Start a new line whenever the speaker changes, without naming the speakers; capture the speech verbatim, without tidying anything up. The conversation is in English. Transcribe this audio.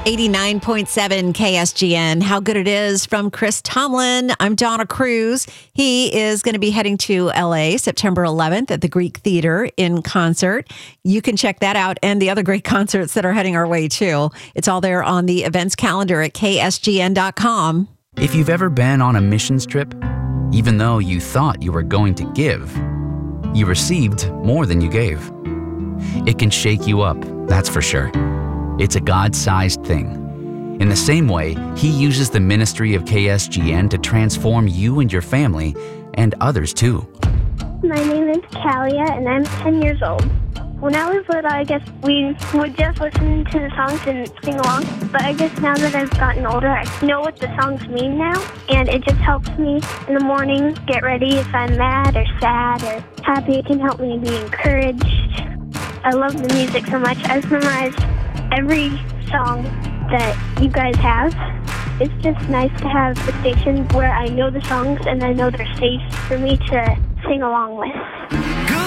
eighty-nine point seven K S G N. How good it is from Chris Tomlin. I'm Donna Cruz. He is going to be heading to L A September eleventh at the Greek Theater in concert. You can check that out and the other great concerts that are heading our way too. It's all there on the events calendar at K S G N dot com.
If you've ever been on a missions trip, even though you thought you were going to give, you received more than you gave. It can shake you up, that's for sure. It's a God-sized thing. In the same way, He uses the ministry of K S G N to transform you and your family, and others too.
My name is Kalia, and I'm ten years old. When I was little, I guess we would just listen to the songs and sing along. But I guess now that I've gotten older, I know what the songs mean now. And it just helps me in the morning get ready if I'm mad or sad or happy. It can help me be encouraged. I love the music so much. I've memorized every song that you guys have. It's just nice to have a station where I know the songs and I know they're safe for me to sing along with.